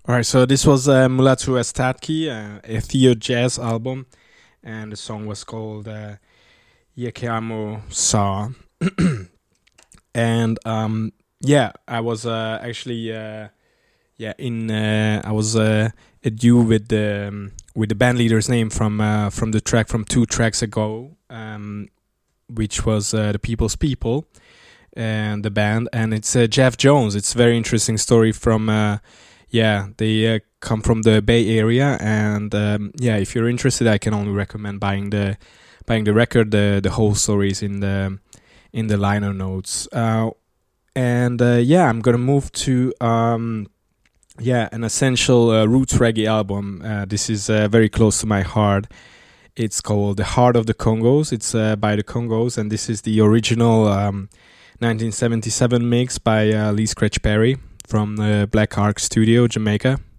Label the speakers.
Speaker 1: All right, so this was Mulatu Estatki, a Theo jazz album, and the song was called Yekeamo Sa. And yeah, I was actually I was a duo with the band leader's name from the track from 2 tracks ago, which was the People's People and the band, and it's Jeff Jones. It's a very interesting story from they come from the Bay Area, and if you're interested, I can only recommend buying the record. The whole story is in the liner notes. I'm gonna move to an essential roots reggae album. This is very close to my heart. It's called The Heart of the Congos. It's by the Congos, and this is the original 1977 mix by Lee Scratch Perry from the Black Ark Studio, Jamaica.